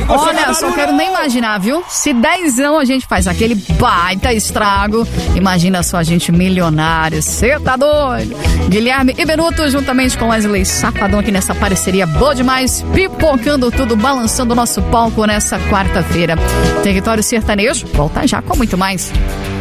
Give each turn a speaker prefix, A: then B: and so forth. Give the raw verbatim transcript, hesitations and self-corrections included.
A: Olha, só quero nem imaginar, viu? Se dezão a gente faz aquele baita estrago, imagina só a gente milionário. Você tá doido? Guilherme e Benuto, juntamente com Wesley Safadão aqui nessa parceria boa demais, pipocando tudo, balançando o nosso palco nessa quarta-feira. Território Sertanejo volta já com muito mais.